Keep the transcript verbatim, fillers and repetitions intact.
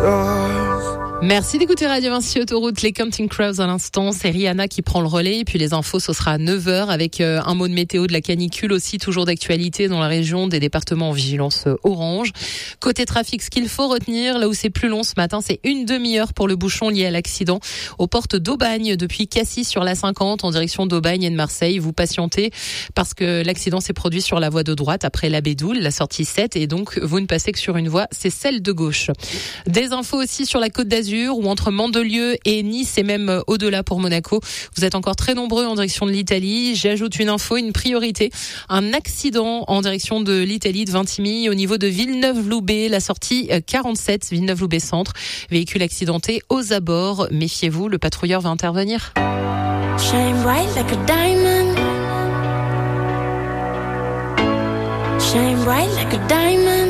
Merci d'écouter Radio Vinci Autoroute, les Counting Crows à l'instant. C'est Rihanna qui prend le relais. Et puis les infos, ce sera à neuf heures avec un mot de météo de la canicule aussi, toujours d'actualité dans la région, des départements en vigilance orange. Côté trafic, ce qu'il faut retenir, là où c'est plus long ce matin, c'est une demi-heure pour le bouchon lié à l'accident aux portes d'Aubagne depuis Cassis sur la cinquante en direction d'Aubagne et de Marseille. Vous patientez parce que l'accident s'est produit sur la voie de droite après la Bédoule, la sortie sept, et donc vous ne passez que sur une voie, c'est celle de gauche. Des infos aussi sur la Côte d'Azur ou entre Mandelieu et Nice et même au-delà pour Monaco. Vous êtes encore très nombreux en direction de l'Italie. J'ajoute une info, une priorité. Un accident en direction de l'Italie de Vintimille au niveau de Villeneuve-Loubet, la sortie quarante-sept, Villeneuve-Loubet Centre. Véhicule accidenté aux abords. Méfiez-vous, le patrouilleur va intervenir. Shine bright like a diamond. Shine bright like a diamond.